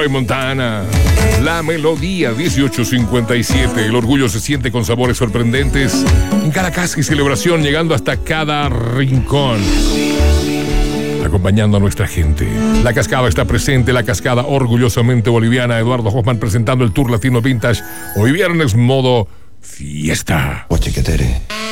Montana, la melodía 1857. El orgullo se siente con sabores sorprendentes en cada casa y celebración, llegando hasta cada rincón, acompañando a nuestra gente. La Cascada está presente, la Cascada orgullosamente boliviana. Eduardo Hoffman presentando el Tour Latino Vintage. Hoy viernes modo fiesta. Guachiquetere.